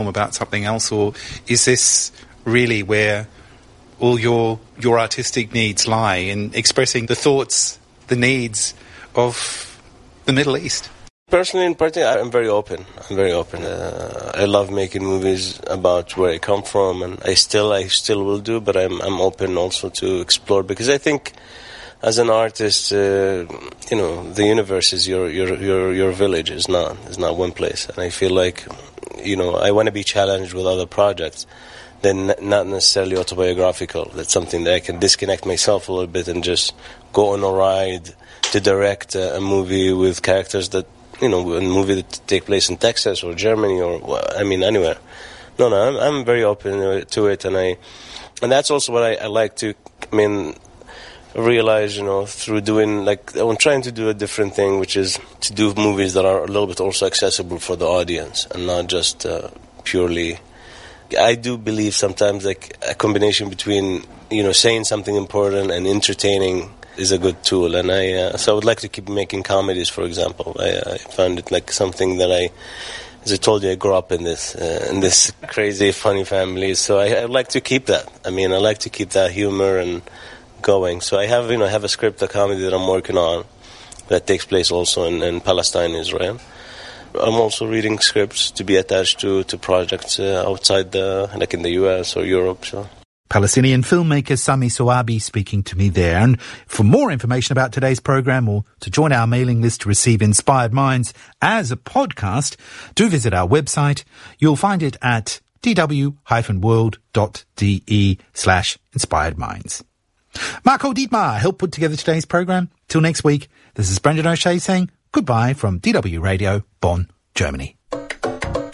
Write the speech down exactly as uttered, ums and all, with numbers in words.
about something else, or is this really where all your your artistic needs lie, in expressing the thoughts, the needs of the Middle East? Personally, in particular, I'm very open. I'm very open. Uh, I love making movies about where I come from, and I still, I still will do. But I'm, I'm open also to explore, because I think, as an artist, uh, you know, the universe is your, your, your, your village. Is not, is not one place. And I feel like, you know, I want to be challenged with other projects, then not necessarily autobiographical. That's something that I can disconnect myself a little bit and just go on a ride to direct a, a movie with characters that, you know, a movie that take place in Texas or Germany or, I mean, anywhere. No, no, I'm, I'm very open to it, and I, and that's also what I, I like to, I mean, realize, you know, through doing, like, I'm trying to do a different thing, which is to do movies that are a little bit also accessible for the audience, and not just uh, purely. I do believe sometimes, like, a combination between, you know, saying something important and entertaining is a good tool, and I uh, so I would like to keep making comedies, for example. I, I found it like something that I, as I told you, I grew up in this uh, in this crazy, funny family, so I, I'd like to keep that. I mean, I like to keep that humor and going. So I have, you know, I have a script, a comedy that I'm working on that takes place also in, in Palestine, Israel. I'm also reading scripts to be attached to to projects uh, outside the, like in the U S or Europe. So. Palestinian filmmaker Sami Soabi speaking to me there. And for more information about today's programme, or to join our mailing list to receive Inspired Minds as a podcast, do visit our website. You'll find it at dw-world.de slash inspired minds. Marco Dietmar helped put together today's programme. Till next week, this is Brendan O'Shea saying goodbye from D W Radio, Bonn, Germany.